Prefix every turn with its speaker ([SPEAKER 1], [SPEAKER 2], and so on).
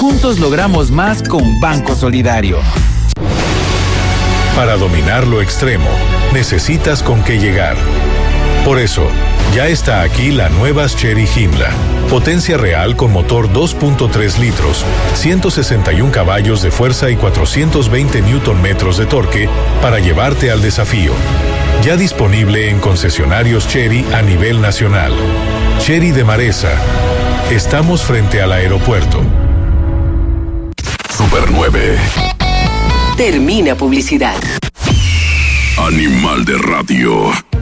[SPEAKER 1] Juntos logramos más con Banco Solidario.
[SPEAKER 2] Para dominar lo extremo, necesitas con qué llegar. Por eso, ya está aquí la nueva Chery Himla. Potencia real con motor 2.3 litros, 161 caballos de fuerza y 420 Nm de torque para llevarte al desafío. Ya disponible en concesionarios Chery a nivel nacional. Chery de Maresa. Estamos frente al aeropuerto.
[SPEAKER 3] Super 9.
[SPEAKER 4] Termina publicidad.
[SPEAKER 3] Animal de radio.